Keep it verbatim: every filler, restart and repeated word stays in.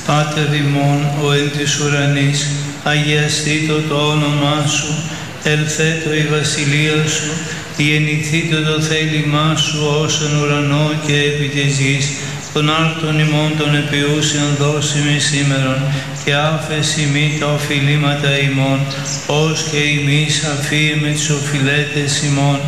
Πάτερ ημών, ο εν της ουρανής, αγιαστήτω το όνομά σου, ελθέτω η βασιλεία σου, γεννηθήτω το θέλημά σου όσον ουρανό και επί της γης, των άρτων ημών των επιούσιων δώσιμη σήμερον, και άφεση μη τα οφειλήματα ημών, ως και εμείς αφίεμε τις οφειλέτες ημών,